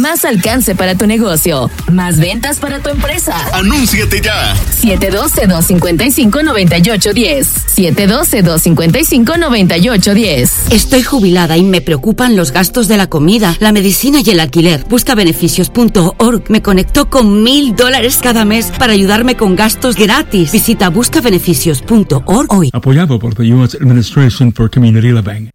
Más alcance para tu negocio. Más ventas para tu empresa. ¡Anúnciate ya! 712-255-9810. 712-255-9810. Estoy jubilada y me preocupan los gastos de la comida, la medicina y el alquiler. Buscabeneficios.org me conectó con $1,000 cada mes para ayudarme con gastos gratis. Visita buscabeneficios.org hoy. Apoyado por the U.S. Administration for Community Living.